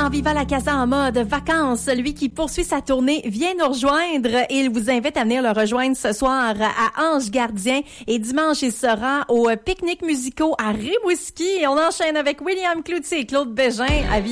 dans Viva la Casa en mode vacances. Lui qui poursuit sa tournée vient nous rejoindre et il vous invite à venir le rejoindre ce soir à Ange Gardien. Et dimanche, il sera au pique-nique musicaux à Rimouski. Et on enchaîne avec William Cloutier et Claude Bégin à